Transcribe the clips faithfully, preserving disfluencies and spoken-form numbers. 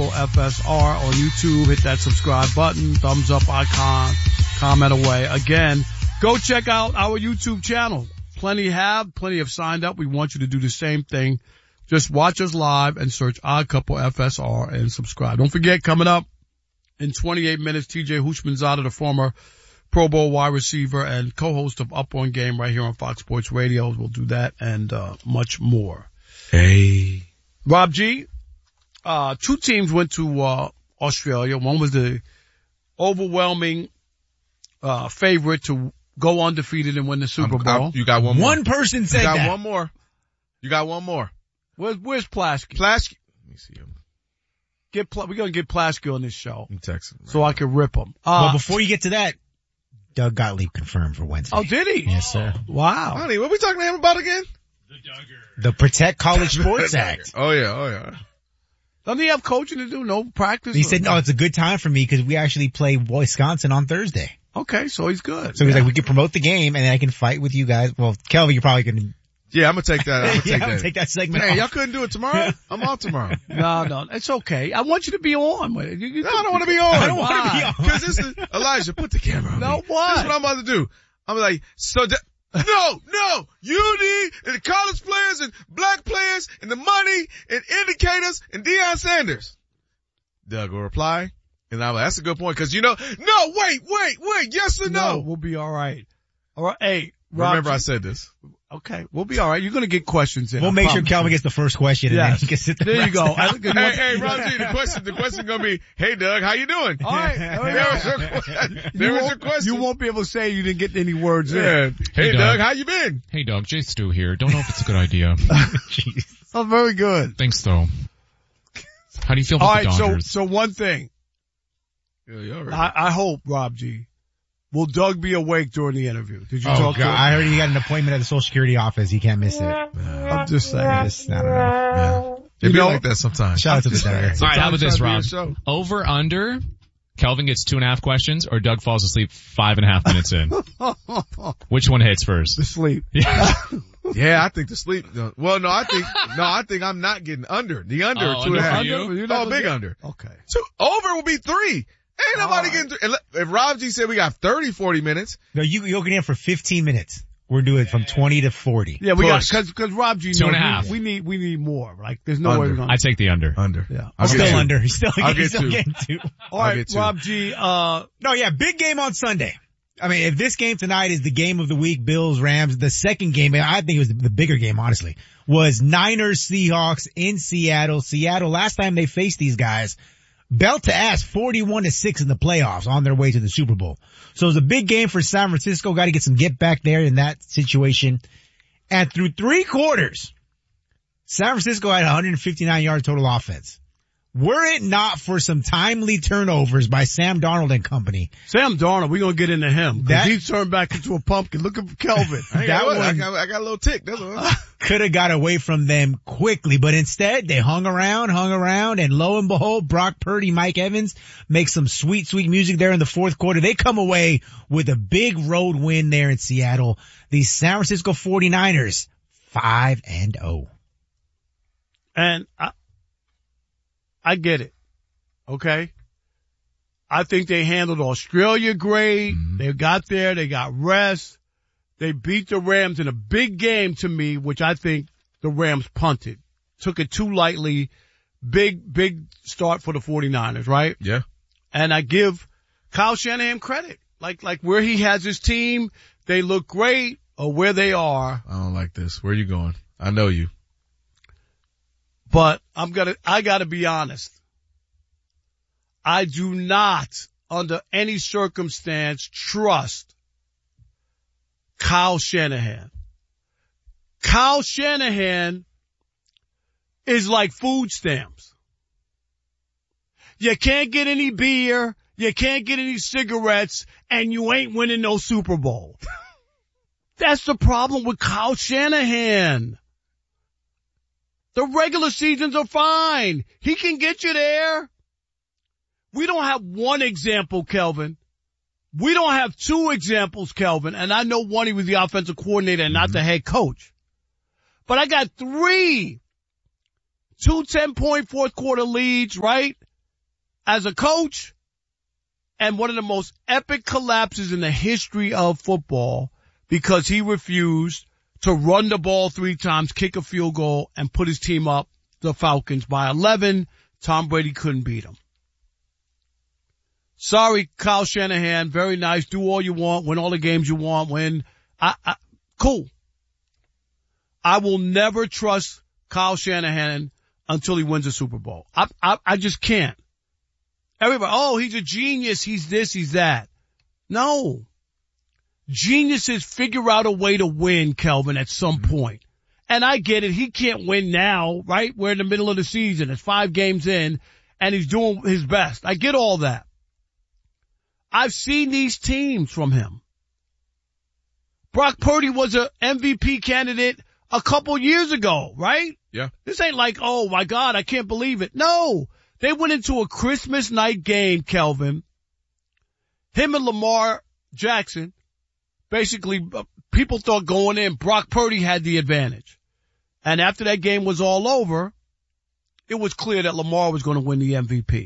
Couple F S R on YouTube. Hit that subscribe button, thumbs up icon, comment away. Again, go check out our YouTube channel. Plenty have, plenty have signed up. We want you to do the same thing. Just watch us live and search Odd Couple F S R and subscribe. Don't forget, coming up in twenty-eight minutes, T J Houshmandzadeh, the former Pro Bowl wide receiver and co-host of Up On Game right here on Fox Sports Radio. We'll do that and uh much more. Hey. Rob G, uh two teams went to uh Australia. One was the overwhelming uh favorite to go undefeated and win the Super I'm, Bowl. I'm, you got one more. One person said you got that. one more. You got one more. Where's, where's Plasky? Plasky. Let me see him. Get Pl- we're gonna get Plasky on this show. I'm texting. Right so now. I can rip him. Uh, well, before you get to that, Doug Gottlieb confirmed for Wednesday. Oh, did he? Yes, sir. Wow. Honey, what are we talking to him about again? The Duggar. The Protect College Sports Act. Oh yeah, oh yeah. Doesn't he have coaching to do? No practice? He said, no, it's a good time for me because we actually play Wisconsin on Thursday. Okay, so he's good. So he's like, we can promote the game and then I can fight with you guys. Well, Kelvin, you're probably going to Yeah, I'm gonna take that. I'm gonna yeah, take I'm that. gonna take that segment Man, off. y'all couldn't do it tomorrow? I'm off tomorrow. No, no, it's okay. I want you to be on. You, you, No, I don't want to be on. I don't want to be on. Because this is, Elijah, put the camera on No, me. what? This is what I'm about to do. I'm like, so, da- no, no, U D and the college players and black players and the money and indicators and Deion Sanders. Doug will reply. And I'm like, that's a good point. Cause you know, no, wait, wait, wait, yes or no? No, we'll be all right. All right. Hey, Rob, Remember I said this. Okay, we'll be all right. You're going to get questions in. We'll I make sure promise Kelvin you. gets the first question and Yes. then he can sit the There you rest go. out. I think it Hey, was- hey, Rosie, the question, the question gonna be, hey Doug, how you doing? All right. There you There was go. your question. You There was won't- your question. You won't be able to say you didn't get any words in. Yeah. Hey, Hey, Doug, Doug. how you been? Hey, Doug, Jay Stu here. Don't know if it's a good idea. Jeez. Oh, very good. Thanks, though. How do you feel about All the right, so, Dodgers? so one thing. Yeah, you all right. I, I hope, Rob G, will Doug be awake during the interview? Did you Oh, talk God. to I him? heard he got an appointment at the Social Security office. He can't miss it. I'm just saying. Just, I don't know. Yeah. It You be know- like that sometimes. Shout out to the Duggar. All right, how about this, Sometimes Rob? try to be a Over, under, Kelvin gets two and a half questions, or Doug falls asleep five and a half minutes in. show. Which one hits first? The sleep. Yeah. Yeah, I think the sleep. Well, no, I think no, I think I'm not getting under the under Oh, two and a under half. for you? You're Oh, not big gonna- under. Okay. Two over will be three. Ain't nobody All right. getting three. If Rob G said we got thirty, forty minutes, No, you, you'll get in for fifteen minutes. We're doing it from twenty to forty. Yeah, we got, Push. cause, cause Rob G knows Two and a we- half. We, need, we need more. Like, there's no way Under. we're gonna. I take the under. under. Yeah. I'll Still get two. under. He's still, I'll he's get still two. getting two. All I'll right, get two. Rob G, uh, No, yeah, big game on Sunday. I mean, if this game tonight is the game of the week, Bills, Rams, the second game, I think it was the bigger game, honestly, was Niners, Seahawks in Seattle. Seattle, last time they faced these guys, belt to ass, forty-one to six in the playoffs on their way to the Super Bowl. So it was a big game for San Francisco. Got to get some get back there in that situation. And through three quarters, San Francisco had one hundred fifty-nine yards total offense. Were it not for some timely turnovers by Sam Darnold and company, Sam Darnold, we're gonna get into him. Cause That- he's turned back into a pumpkin. Look at Kelvin. I, ain't That got, I, one- got, I got a little tick. That's all. could have got away from them quickly, but instead they hung around, hung around, and lo and behold, Brock Purdy, Mike Evans make some sweet, sweet music there in the fourth quarter. They come away with a big road win there in Seattle. The San Francisco forty-niners, five and oh. And I, I get it. Okay. I think they handled Australia great. Mm-hmm. They got there. They got rest. They beat the Rams in a big game to me, which I think the Rams punted. Took it too lightly. Big, big start for the forty-niners, right? Yeah. And I give Kyle Shanahan credit. Like, like where he has his team, they look great, or where they are. I don't like this. Where you going? I know you. But I'm gonna, I gotta be honest. I do not, under any circumstance, trust Kyle Shanahan. Kyle Shanahan is like food stamps. You can't get any beer, you can't get any cigarettes, and you ain't winning no Super Bowl. That's the problem with Kyle Shanahan. The regular seasons are fine. He can get you there. We don't have one example, Kelvin. We don't have two examples, Kelvin. And I know one, he was the offensive coordinator and not the head coach. But I got three. Two ten-point fourth quarter leads, right? as a coach, and one of the most epic collapses in the history of football because he refused to run the ball three times, kick a field goal, and put his team up, the Falcons, by eleven. Tom Brady couldn't beat him. Sorry, Kyle Shanahan. Very nice. Do all you want. Win all the games you want. Win. I, I, cool. I will never trust Kyle Shanahan until he wins a Super Bowl. I, I, I just can't. Everybody, oh, he's a genius. He's this, he's that. No. Geniuses figure out a way to win, Kelvin, at some point. And I get it. He can't win now, right? We're in the middle of the season. It's five games in, and he's doing his best. I get all that. I've seen these teams from him. Brock Purdy was a M V P candidate a couple years ago, right? Yeah. This ain't like, oh my God, I can't believe it. No. They went into a Christmas night game, Kelvin. Him and Lamar Jackson, basically, uh, people thought going in, Brock Purdy had the advantage. And after that game was all over, it was clear that Lamar was going to win the M V P.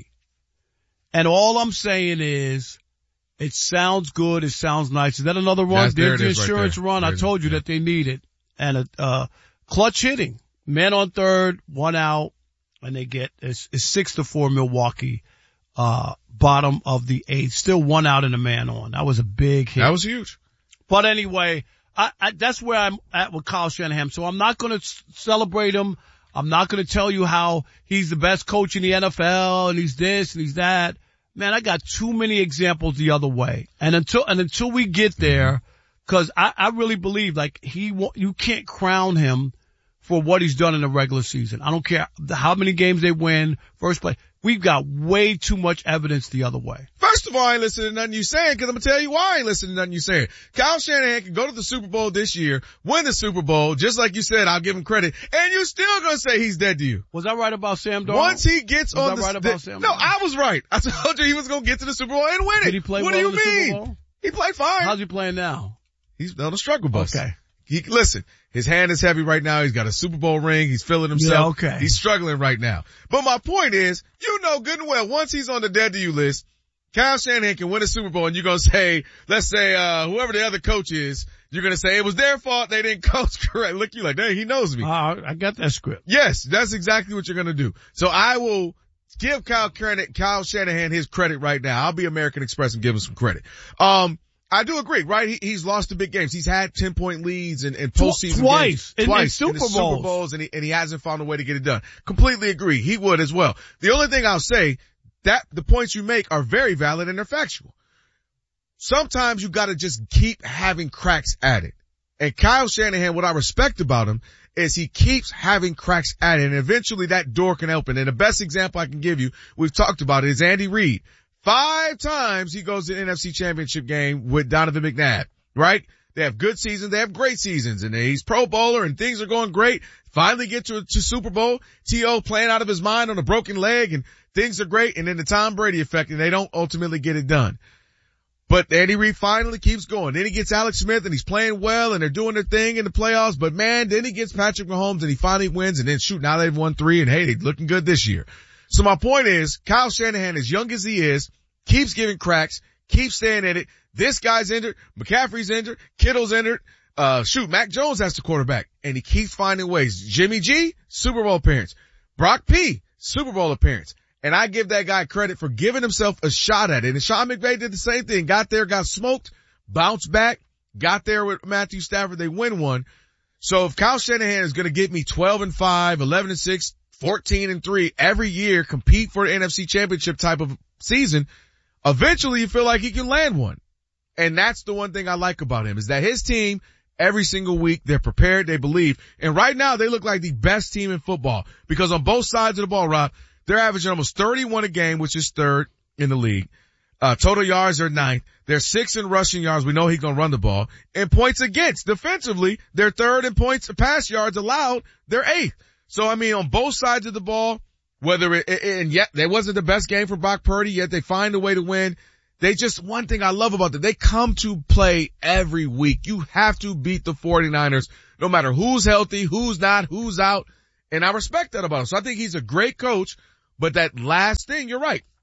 And all I'm saying is, it sounds good. It sounds nice. Is that another run? Yes, there There's it the is right insurance there. run. There I it is. told you Yeah. that they need it. And a, uh, clutch hitting. Man on third, one out, and they get, it's, it's six to four Milwaukee, uh, bottom of the eighth. Still one out and a man on. That was a big hit. That was huge. But anyway, I, I, that's where I'm at with Kyle Shanahan. So I'm not going to celebrate him. I'm not going to tell you how he's the best coach in the N F L and he's this and he's that. Man, I got too many examples the other way. And until, and until we get there, cause I, I really believe like he, you can't crown him for what he's done in the regular season. I don't care how many games they win, first play. We've got way too much evidence the other way. First of all, I ain't listening to nothing you saying because I'm going to tell you why I ain't listening to nothing you saying. Kyle Shanahan can go to the Super Bowl this year, win the Super Bowl, just like you said, I'll give him credit, and you're still going to say he's dead to you. Was I right about Sam Darnold? Once he gets Was on I the right st- about Sam No, Darnold? I was right. I told you he was going to get to the Super Bowl and win it. Did he play what well do in you the Super mean? Bowl? He played fine. How's he playing now? He's on a struggle bus. Okay. He, listen, his hand is heavy right now. He's got a Super Bowl ring. He's feeling himself. Yeah, okay. He's struggling right now. But my point is, you know good and well, once he's on the dead to you list, Kyle Shanahan can win a Super Bowl and you're going to say, let's say, uh, whoever the other coach is, you're going to say it was their fault. They didn't coach correct. Look, you like, dang, he knows me. Uh, I got that script. Yes, that's exactly what you're going to do. So I will give Kyle, Kyle Shanahan his credit right now. I'll be American Express and give him some credit. Um, I do agree, right? He, he's lost the big games. He's had ten point leads in, in postseason twice, games. in, Twice. in in the Super Super Bowls. Bowls, and he, and he hasn't found a way to get it done. Completely agree. He would as well. The only thing I'll say, that the points you make are very valid and they're factual. Sometimes you gotta just keep having cracks at it. And Kyle Shanahan, what I respect about him is he keeps having cracks at it, and eventually that door can open. And the best example I can give you, we've talked about it, is Andy Reid. Five times he goes to the N F C Championship game with Donovan McNabb, right? They have good seasons, they have great seasons, and he's Pro Bowler and things are going great. Finally get to, to Super Bowl, T O playing out of his mind on a broken leg, and things are great, and then the Tom Brady effect, and they don't ultimately get it done. But Andy Reid finally keeps going. Then he gets Alex Smith, and he's playing well, and they're doing their thing in the playoffs, but man, then he gets Patrick Mahomes, and he finally wins, and then shoot, now they've won three, and hey, they're looking good this year. So my point is, Kyle Shanahan, as young as he is, keeps giving cracks, keeps staying in it. This guy's injured, McCaffrey's injured, Kittle's injured, uh, shoot, Mac Jones has the quarterback, and he keeps finding ways. Jimmy G, Super Bowl appearance. Brock P, Super Bowl appearance. And I give that guy credit for giving himself a shot at it. And Sean McVay did the same thing. Got there, got smoked, bounced back, got there with Matthew Stafford, they win one. So if Kyle Shanahan is gonna get me twelve and five, eleven and six, fourteen and three every year, compete for the N F C Championship type of season, eventually you feel like he can land one. And that's the one thing I like about him, is that his team, every single week, they're prepared, they believe. And right now they look like the best team in football, because on both sides of the ball, Rob, they're averaging almost thirty-one a game, which is third in the league. Uh, total yards are ninth. They're sixth in rushing yards. We know he's going to run the ball. And points against, defensively, they're third in points, pass yards allowed. They're eighth. So I mean, on both sides of the ball, whether it, and yet they wasn't the best game for Brock Purdy, yet they find a way to win. They just, one thing I love about them, they come to play every week. You have to beat the 49ers, no matter who's healthy, who's not, who's out. And I respect that about him. So I think he's a great coach, but that last thing, you're right.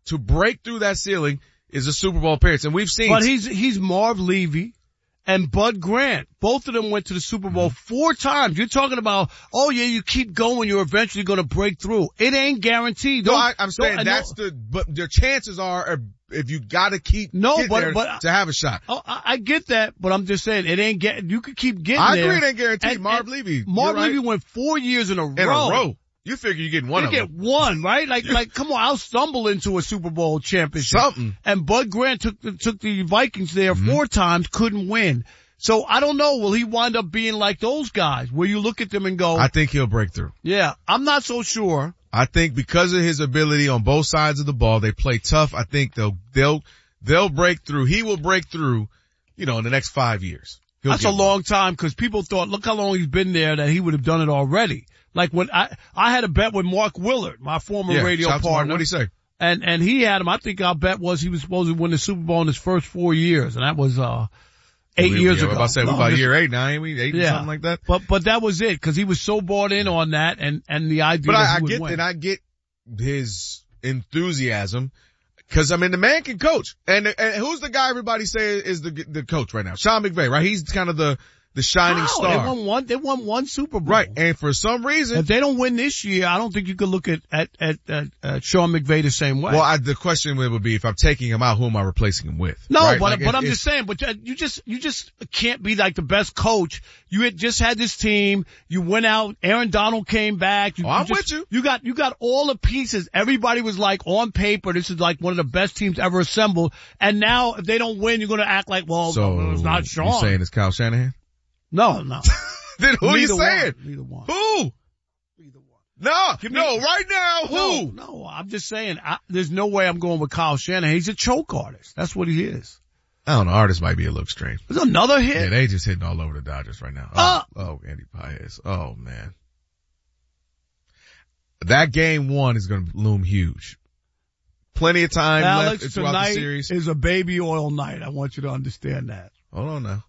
to break through that ceiling is a Super Bowl appearance. And we've seen. But he's, he's Marv Levy and Bud Grant. Both of them went to the Super Bowl four times. You're talking about, oh yeah, you keep going, you're eventually going to break through. It ain't guaranteed. No, Don't- I, I'm saying don't- that's no, the, but the chances are, are if you gotta keep No, getting but- there but- to have a shot. Oh, I, I get that, but I'm just saying it ain't get. You could keep getting I there. agree it ain't guaranteed. And- Marv and Levy. Marv you're right. Levy went four years in a in row. a row. You figure you're getting one You of get them. one, right? Like, like, come on, I'll stumble into a Super Bowl championship. Something. And Bud Grant took the, took the Vikings there Mm-hmm. four times, couldn't win. So I don't know, will he wind up being like those guys where you look at them and go, I think he'll break through. yeah, I'm not so sure. I think because of his ability on both sides of the ball, they play tough. I think they'll, they'll, they'll break through. He will break through, you know, in the next five years. He'll That's a get one. long time because people thought, look how long he's been there that he would have done it already. Like when I, I had a bet with Mark Willard, my former Yeah, radio shout out to Mark. partner. What'd he say? And, and he had him. I think our bet was he was supposed to win the Super Bowl in his first four years. And that was, uh, eight We- years yeah, ago. I'm about to say, No, we're about just- year eight now, ain't we? Eight or Yeah. something like that. But, but that was it because he was so bought in on that and, and the idea But that I, he I would get win. that. I get his enthusiasm. Cause I mean, the man can coach. And, and who's the guy everybody say is the, the coach right now? Sean McVay, right? He's kind of the, the shining How? star. They won one, they won one Super Bowl. Right. And for some reason, If they don't win this year, I don't think you could look at, at, at, at, at Sean McVay the same way. well, I, the question would be if I'm taking him out, who am I replacing him with? No, right? but Like, but if- I'm if- just saying. But you just you just can't be like the best coach. You had just had this team. You went out. Aaron Donald came back. You, Oh, I'm just, with you. You got you got all the pieces. Everybody was like on paper, this is like one of the best teams ever assembled. And now if they don't win, you're going to act like, well, So it's not Sean. you saying it's Kyle Shanahan? no, no. Then who are you Neither saying? One. Neither one. Who? Neither one. No, Give me- no, right now, No, who? no, I'm just saying. I, there's no way I'm going with Kyle Shanahan. He's a choke artist. That's what he is. I don't know. Artists might be a little strange. There's another hit. Yeah, they just hitting all over the Dodgers right now. Oh, Uh, oh Andy Paez. Oh man. That game one is going to loom huge. Plenty of time Alex, left throughout tonight the series. is a baby oil night. I want you to understand that. Hold on now.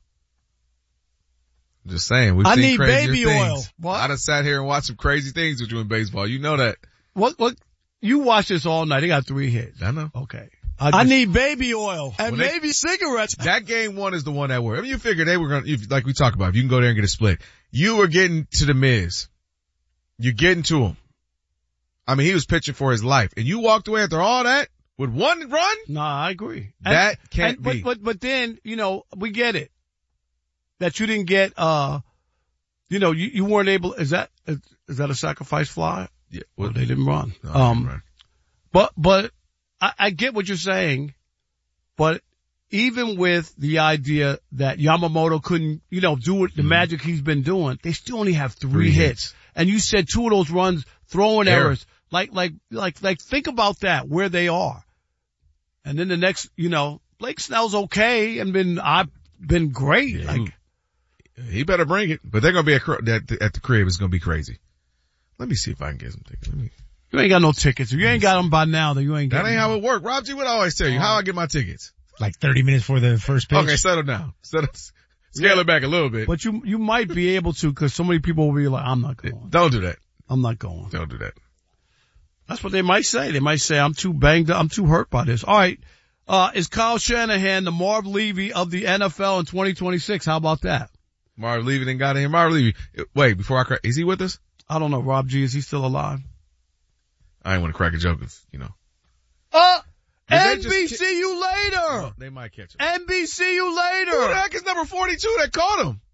Just saying, we've I seen need crazier baby things. oil. What? I done sat here and watched some crazy things with you in baseball. You know that. What, what, you watch this all night. He got three hits. I know. Okay. I, just, need baby oil. and When they- maybe cigarettes. That game one is the one that worked. I mean, you figure they were going to, like we talked about, if you can go there and get a split. You were getting to the Miz. You're getting to him. I mean, he was pitching for his life. And you walked away after all that with one run? No, I agree. That And- can't and- but, be. But, but then, you know, we get it. That you didn't get, uh, you know, you, you weren't able, is that, is, is that a sacrifice fly? Yeah. Well, they didn't run. No, um, right. But, but I, I get what you're saying, but even with the idea that Yamamoto couldn't, you know, do it, the Mhm. magic he's been doing, they still only have three, Three hits. hits. And you said two of those runs, throwing Error. errors. Like, like, like, like, think about that, where they are. And then the next, you know, Blake Snell's okay and been, I've been great. Yeah, like, he better bring it. But they're going to be at, cr- at, the, at the crib. It's going to be crazy. Let me see if I can get some tickets. Let me. you ain't got no tickets. If you ain't got them by now, then you ain't got That ain't how it works. Rob G would always tell you how I get my tickets. Like thirty minutes for the first pitch. Okay, settle down. Settle, scale it back a little bit. But you, you might be able to because so many people will be like, I'm not going. Don't do that. I'm not going. Don't do that. That's what they might say. They might say, I'm too banged up. I'm too hurt by this. All right. Uh, is Kyle Shanahan the Marv Levy of the N F L in twenty twenty-six? How about that? Marv Levy didn't got in here. Marv Levy. Wait, before I crack, is he with us? I don't know. Rob G, is he still alive? I ain't want to crack a joke if, you know. Uh, Did they N just B ki- C you later. Well, they might catch him. N B C you Who the later. heck is number forty-two that caught him?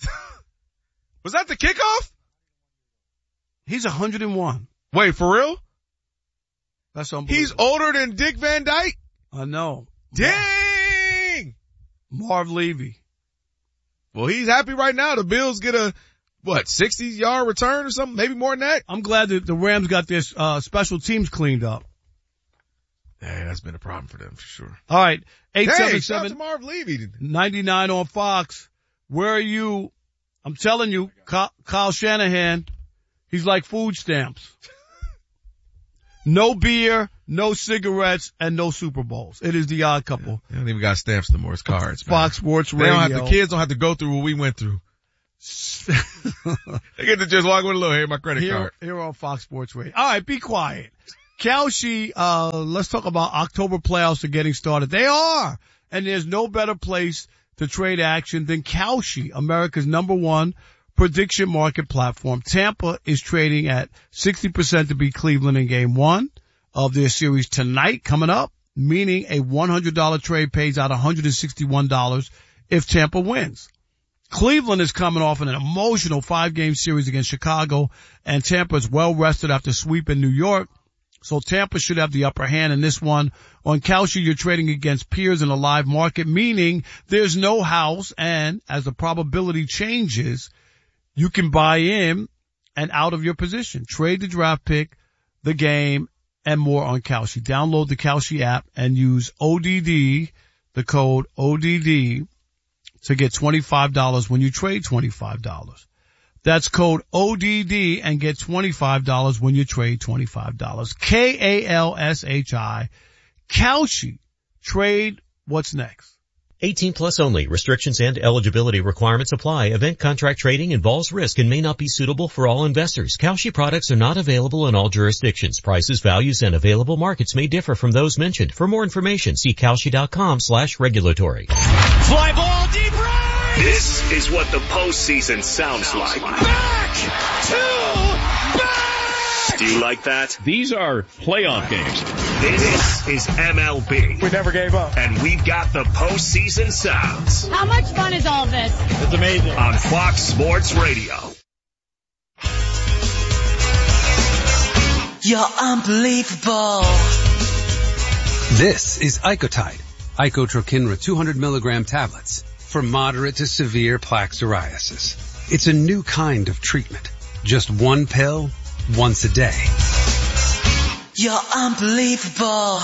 Was that the kickoff? He's one hundred one. Wait, for real? That's unbelievable. He's older than Dick Van Dyke? I know. Dang! Marv Levy. Well, he's happy right now. The Bills get a, what, sixty yard return or something? Maybe more than that? I'm glad that the Rams got their, uh, special teams cleaned up. Yeah, that's been a problem for them for sure. All right. eight Hey, seven shout out to seven Marv Levy. ninety-nine on Fox. Where are you? I'm telling you, Kyle, Kyle Shanahan, he's like food stamps. No beer, no cigarettes, and no Super Bowls. It is the odd couple. They don't even got stamps no more. It's cards. man. Fox Sports They Radio. don't have, the kids don't have to go through what we went through. They get to just walk with a little, here, my credit here, card. here on Fox Sports Radio. All right, be quiet. Kalshi, uh, let's talk about October playoffs are getting started. They are. And there's no better place to trade action than Kalshi, America's number one prediction market platform. Tampa is trading at sixty percent to beat Cleveland in game one of their series tonight coming up, meaning a one hundred dollars trade pays out one hundred sixty-one dollars if Tampa wins. Cleveland is coming off an emotional five-game series against Chicago, and Tampa is well rested after sweeping New York. So Tampa should have the upper hand in this one. On Kalshi, you're trading against peers in a live market, meaning there's no house, and as the probability changes, you can buy in and out of your position. Trade the draft pick, the game, and more on Kalshi. Download the Kalshi app and use O D D, the code O D D, to get twenty-five dollars when you trade twenty-five dollars. That's code O D D and get twenty-five dollars when you trade twenty-five dollars. K A L S H I. Kalshi. Trade what's next. eighteen plus only. Restrictions and eligibility requirements apply. Event contract trading involves risk and may not be suitable for all investors. Kalshi products are not available in all jurisdictions. Prices, values, and available markets may differ from those mentioned. For more information, see Kalshi.com slash regulatory. Fly ball deep right! This is what the postseason sounds like. Back to back! Do you like that? These are playoff games. This is M L B. We never gave up. And we've got the postseason sounds. How much fun is all this? It's amazing. On Fox Sports Radio. You're unbelievable. This is Icotide, Icotrokinra two hundred milligram tablets for moderate to severe plaque psoriasis. It's a new kind of treatment. Just one pill, once a day. You're unbelievable.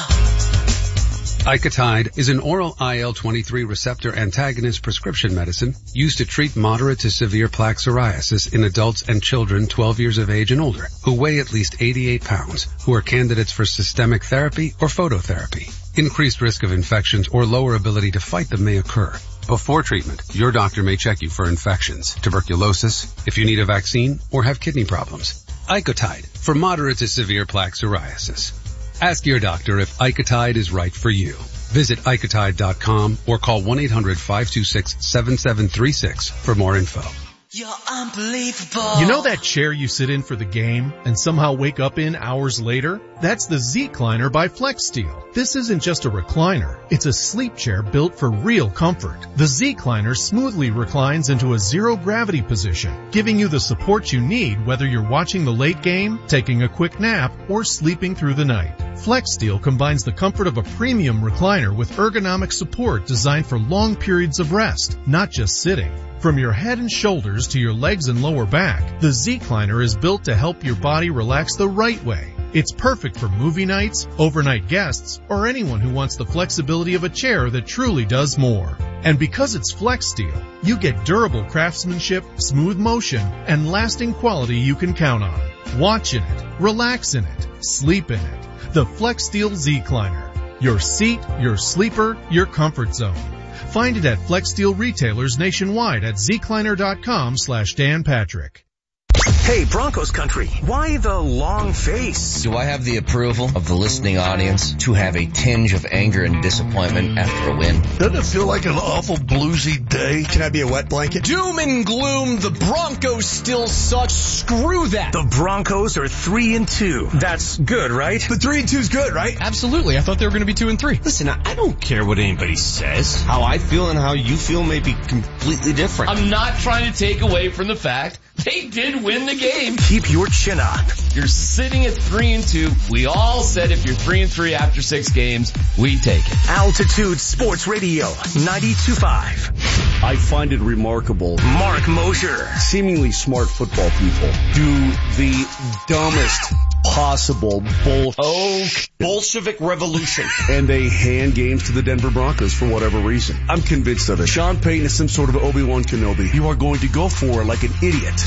Icotide is an oral I L twenty-three receptor antagonist prescription medicine used to treat moderate to severe plaque psoriasis in adults and children twelve years of age and older who weigh at least eighty-eight pounds, who are candidates for systemic therapy or phototherapy. Increased risk of infections or lower ability to fight them may occur. Before treatment, your doctor may check you for infections, tuberculosis, if you need a vaccine, or have kidney problems. Icotide for moderate to severe plaque psoriasis. Ask your doctor if Icotide is right for you. Visit Icotide dot com or call one eight hundred five two six seven seven three six for more info. You're unbelievable. You know that chair you sit in for the game and somehow wake up in hours later? That's the Z-Cliner by FlexSteel. This isn't just a recliner. It's a sleep chair built for real comfort. The Z-Cliner smoothly reclines into a zero-gravity position, giving you the support you need whether you're watching the late game, taking a quick nap, or sleeping through the night. FlexSteel combines the comfort of a premium recliner with ergonomic support designed for long periods of rest, not just sitting. From your head and shoulders to your legs and lower back, the Z-Cliner is built to help your body relax the right way. It's perfect for movie nights, overnight guests, or anyone who wants the flexibility of a chair that truly does more. And because it's FlexSteel, you get durable craftsmanship, smooth motion, and lasting quality you can count on. Watch in it, relax in it, sleep in it. The FlexSteel Z-Cliner. Your seat, your sleeper, your comfort zone. Find it at FlexSteel retailers nationwide at zcliner.com slash Dan Patrick. Hey, Broncos country, why the long face? Do I have the approval of the listening audience to have a tinge of anger and disappointment after a win? Doesn't it feel like an awful bluesy day? Can I be a wet blanket? Doom and gloom, the Broncos still suck. Screw that. The Broncos are three and two. That's good, right? But three and two's good, right? Absolutely. I thought they were going to be two and three. Listen, I don't care what anybody says. How I feel and how you feel may be completely different. I'm not trying to take away from the fact they did win the game. Keep your chin on. You're sitting at three and two. We all said if you're three and three after six games, we take it. Altitude Sports Radio ninety-two point five. I find it remarkable. Mark Mosher. Seemingly smart football people do the dumbest possible bull oh, Bolshevik revolution. And they hand games to the Denver Broncos for whatever reason. I'm convinced of it. Sean Payton is some sort of Obi-Wan Kenobi. You are going to go for it like an idiot.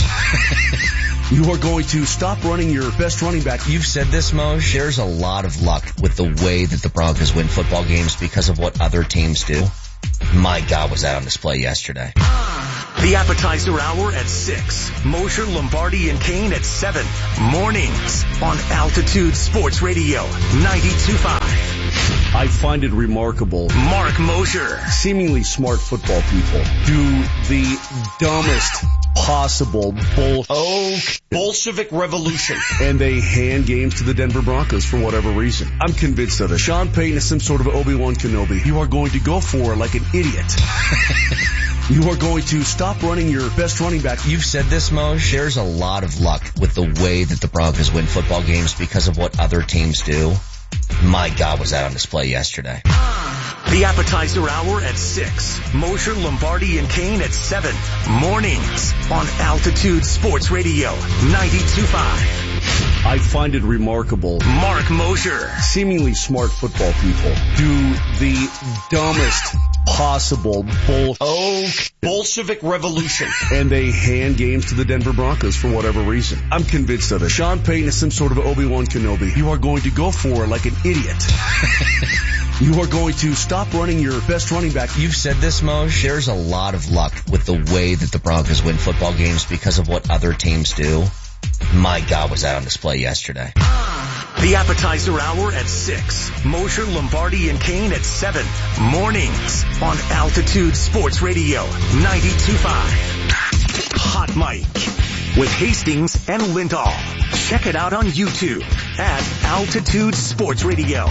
You are going to stop running your best running back. You've said this, Moj. There's a lot of luck with the way that the Broncos win football games because of what other teams do. My God, was that on display yesterday. The appetizer hour at six. Mosher, Lombardi, and Kane at seven. Mornings on Altitude Sports Radio ninety-two point five. I find it remarkable. Mark Mosher. Seemingly smart football people do the dumbest possible bull. Oh, Bolshevik revolution. And they hand games to the Denver Broncos for whatever reason. I'm convinced of it. Sean Payton is some sort of Obi-Wan Kenobi. You are going to go for it like an idiot. You are going to stop running your best running back. You've said this, Moj. There's a lot of luck with the way that the Broncos win football games because of what other teams do. My God, was that on display yesterday. The appetizer hour at six. Mosher, Lombardi, and Kane at seven. Mornings on Altitude Sports Radio ninety-two point five. I find it remarkable. Mark Mosher. Seemingly smart football people do the dumbest possible bull. Oh, Bolshevik revolution. And they hand games to the Denver Broncos for whatever reason. I'm convinced of it. Sean Payton is some sort of Obi-Wan Kenobi. You are going to go for it like an idiot. You are going to stop running your best running back. You've said this, Moj. There's a lot of luck with the way that the Broncos win football games because of what other teams do. My God, was that on display yesterday. The appetizer hour at six. Mosher, Lombardi, and Kane at seven. Mornings on Altitude Sports Radio ninety-two point five. Hot Mic with Hastings and Lindahl. Check it out on YouTube at Altitude Sports Radio.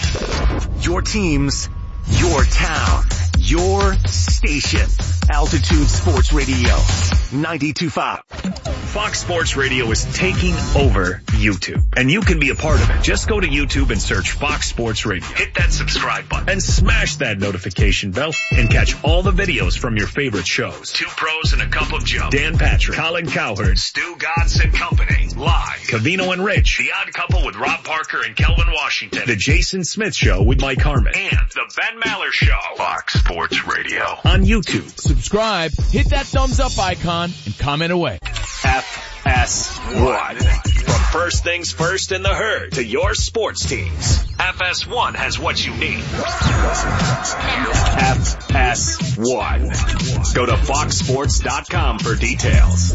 Your teams, your town, your station. Altitude Sports Radio ninety-two point five. Fox Sports Radio is taking over YouTube, and you can be a part of it. Just go to YouTube and search Fox Sports Radio. Hit that subscribe button and smash that notification bell and catch all the videos from your favorite shows. Two Pros and a Cup of Joe. Dan Patrick, Colin Cowherd, Stu Godson and Company. Live. Cavino and Rich. The Odd Couple with Rob Parker and Kelvin Washington. The Jason Smith Show with Mike Harmon. And the Ben Maller Show. Fox Sports Radio. On YouTube. Subscribe, hit that thumbs up icon, and comment away. F S one. From first things first in the herd to your sports teams. F S one has what you need. F S one. Go to fox sports dot com for details.